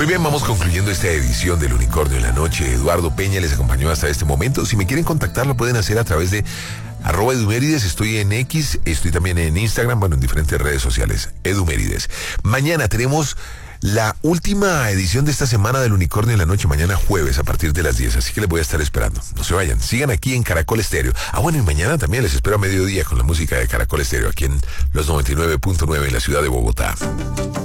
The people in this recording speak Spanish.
Muy bien, vamos concluyendo esta edición del Unicornio en la Noche. Eduardo Peña les acompañó hasta este momento. Si me quieren contactar, lo pueden hacer a través de @Edumérides. Estoy en X, estoy también en Instagram, bueno, en diferentes redes sociales. Edumérides. Mañana tenemos la última edición de esta semana del Unicornio en la Noche, mañana jueves a partir de las 10, así que les voy a estar esperando. No se vayan, sigan aquí en Caracol Estéreo. Bueno, y mañana también les espero a mediodía con la música de Caracol Estéreo aquí en los 99.9 en la ciudad de Bogotá.